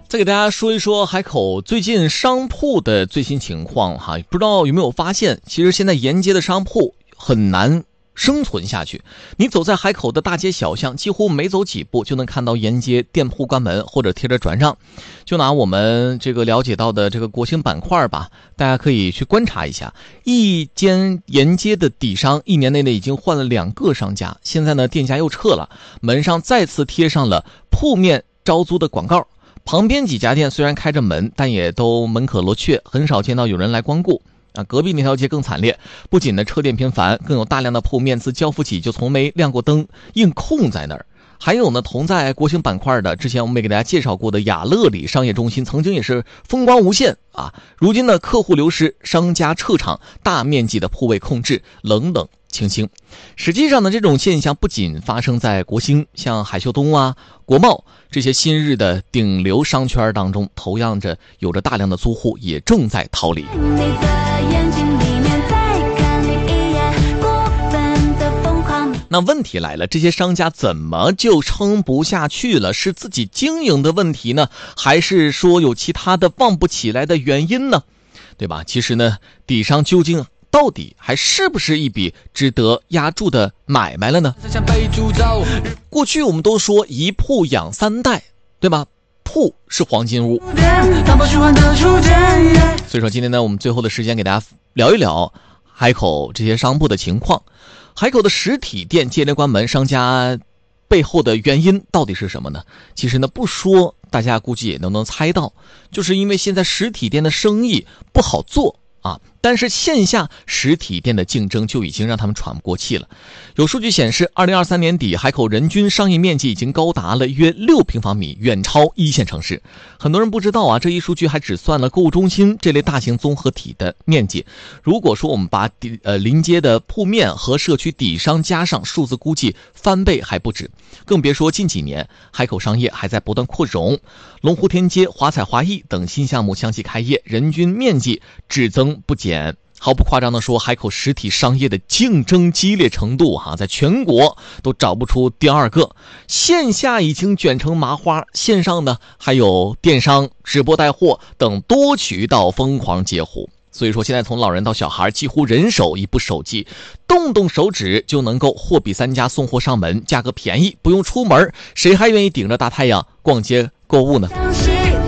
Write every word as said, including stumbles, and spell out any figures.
再给大家说一说海口最近商铺的最新情况哈，不知道有没有发现，其实现在沿街的商铺很难生存下去。你走在海口的大街小巷，几乎每走几步就能看到沿街店铺关门或者贴着转让。就拿我们这个了解到的这个国兴板块吧，大家可以去观察一下，一间沿街的底商一年内呢已经换了两个商家，现在呢店家又撤了，门上再次贴上了铺面招租的广告。旁边几家店虽然开着门，但也都门可罗雀，很少见到有人来光顾。啊，隔壁那条街更惨烈，不仅呢车店频繁，更有大量的铺面自交付起就从没亮过灯，硬空在那儿。还有呢，同在国兴板块的，之前我们也给大家介绍过的雅乐里商业中心，曾经也是风光无限啊。如今呢，客户流失，商家撤场，大面积的铺位控制，冷冷清清。实际上呢，这种现象不仅发生在国兴，像海秀东啊、国贸这些新日的顶流商圈当中，同样着有着大量的租户也正在逃离。那问题来了，这些商家怎么就撑不下去了？是自己经营的问题呢，还是说有其他的旺不起来的原因呢？对吧？其实呢，底商究竟到底还是不是一笔值得押注的买卖了呢？过去我们都说一铺养三代，对吧？铺是黄金屋。所以说今天呢，我们最后的时间给大家聊一聊海口这些商铺的情况。海口的实体店接连关门，商家背后的原因到底是什么呢？其实呢，不说大家估计也能能猜到，就是因为现在实体店的生意不好做啊，但是线下实体店的竞争就已经让他们喘不过气了。有数据显示，二零二三年底海口人均商业面积已经高达了约六平方米，远超一线城市。很多人不知道啊，这一数据还只算了购物中心这类大型综合体的面积。如果说我们把底呃临街的铺面和社区底商加上，数字估计翻倍还不止。更别说近几年海口商业还在不断扩容，龙湖天街、华彩华艺等新项目相继开业，人均面积只增不减。毫不夸张地说，海口实体商业的竞争激烈程度哈、啊，在全国都找不出第二个。线下已经卷成麻花，线上呢还有电商、直播带货等多渠道疯狂接活。所以说现在从老人到小孩，几乎人手一部手机，动动手指就能够货比三家送货上门，价格便宜，不用出门，谁还愿意顶着大太阳逛街购物呢？